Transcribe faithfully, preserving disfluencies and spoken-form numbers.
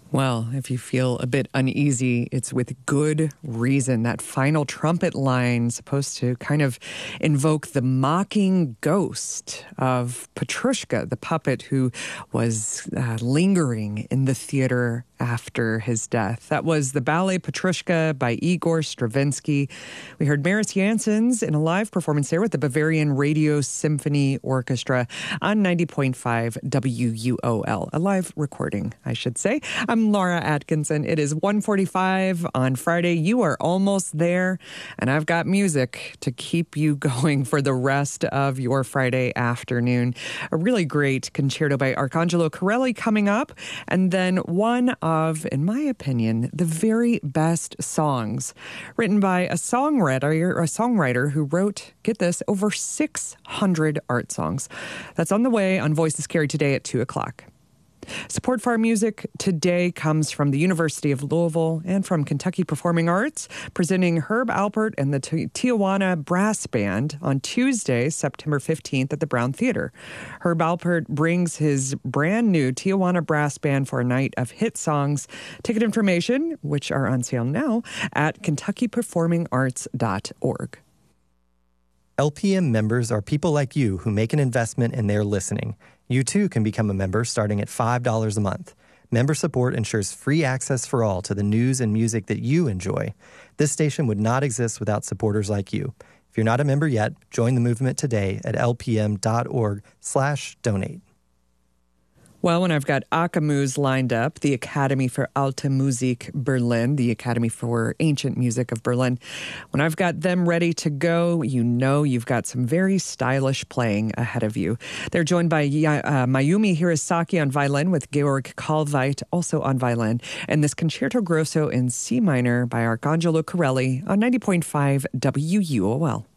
Well, if you feel a bit uneasy, it's with good reason. That final trumpet line supposed to kind of invoke the mocking ghost of Petrushka, the puppet who was uh, lingering in the theater after his death. That was the ballet Petrushka by Igor Stravinsky. We heard Maris Janssens in a live performance there with the Bavarian Radio Symphony Orchestra on ninety point five W U O L, a live recording, I should say. I'm Laura Atkinson. It is one forty-five on Friday. You are almost there, and I've got music to keep you going for the rest of your Friday afternoon. A really great concerto by Arcangelo Corelli coming up, and then one of, in my opinion, the very best songs written by a songwriter, a songwriter who wrote, get this, over six hundred art songs. That's on the way on Voices Carry today at two o'clock. Support for our music today comes from the University of Louisville and from Kentucky Performing Arts, presenting Herb Alpert and the Tijuana Brass Band on Tuesday, September fifteenth at the Brown Theater. Herb Alpert brings his brand new Tijuana Brass Band for a night of hit songs. Ticket information, which are on sale now, at kentucky performing arts dot org. L P M members are people like you who make an investment in their listening. You too can become a member starting at five dollars a month. Member support ensures free access for all to the news and music that you enjoy. This station would not exist without supporters like you. If you're not a member yet, join the movement today at lpm.org slash donate. Well, when I've got Akamus lined up, the Academy for Alte Musik Berlin, the Academy for Ancient Music of Berlin, when I've got them ready to go, you know you've got some very stylish playing ahead of you. They're joined by uh, Mayumi Hirosaki on violin with Georg Kalveit also on violin, and this Concerto Grosso in C minor by Arcangelo Corelli on ninety point five W U O L.